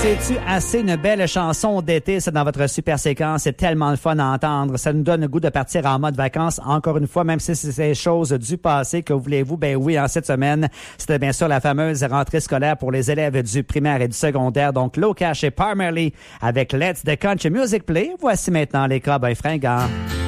C'est-tu assez une belle chanson d'été, ça, dans votre super séquence? C'est tellement le fun à entendre. Ça nous donne le goût de partir en mode vacances. Encore une fois, même si c'est des choses du passé, que voulez-vous? Ben oui, en cette semaine, c'était bien sûr la fameuse rentrée scolaire pour les élèves du primaire et du secondaire. Donc, Locash et Parmerly avec Let's the Country Music Play. Voici maintenant les Cowboys fringants.